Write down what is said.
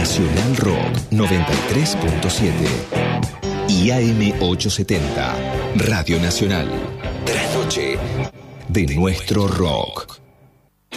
Nacional Rock 93.7 y AM 870, Radio Nacional. Trasnoche de nuestro rock.